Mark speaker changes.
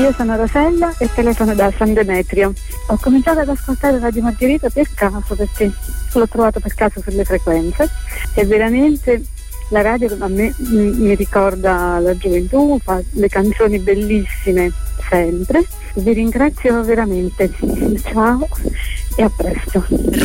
Speaker 1: Io sono Rosella e telefono da San Demetrio. Ho cominciato ad ascoltare Radio Margherita per caso, perché l'ho trovato per caso sulle frequenze e veramente la radio a me mi ricorda la gioventù, fa le canzoni bellissime sempre. Vi ringrazio veramente. Ciao e a presto.